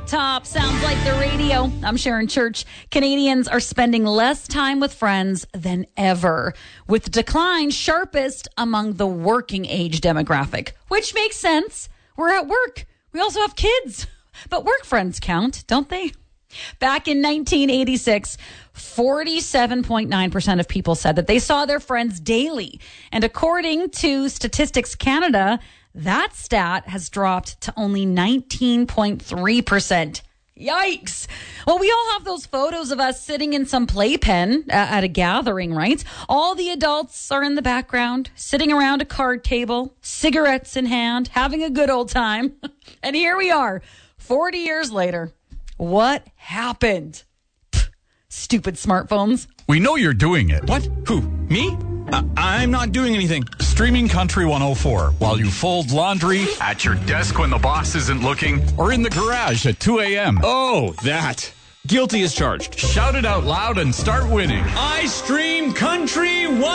Top sounds like the radio. I'm Sharon Church. Canadians are spending less time with friends than ever, with decline sharpest among the working age demographic, which makes sense. We're at work. We also have kids. But work friends count, don't they? Back in 1986, 47.9% of people said that they saw their friends daily. And according to Statistics Canada, that stat has dropped to only 19.3%. Yikes. Well, we all have those photos of us sitting in some playpen at a gathering, right? All the adults are in the background, sitting around a card table, cigarettes in hand, having a good old time. And here we are, 40 years later. What happened? Pfft, stupid smartphones. We know you're doing it. What? Who? Me? I'm not doing anything. Streaming Country 104 while you fold laundry, at your desk when the boss isn't looking, or in the garage at 2 a.m. Oh, that. Guilty as charged. Shout it out loud and start winning. I stream Country 104.